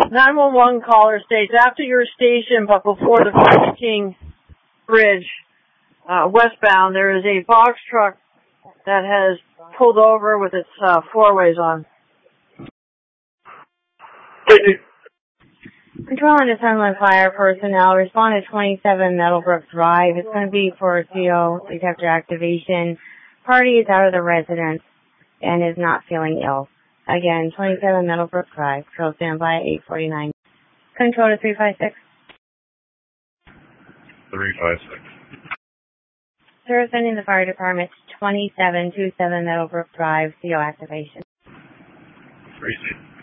911 caller states, after your station but before the First King Bridge, westbound, there is a box truck that has pulled over with its four-ways on. Control and Assembly Fire personnel respond to 27 Meadowbrook Drive. It's going to be for CO detector activation. Party is out of the residence and is not feeling ill. Again, 27 Meadowbrook Drive. Control standby at 849. Control to 356. 356. Sir, sending the fire department to 2727 Meadowbrook Drive, CO activation. 3C.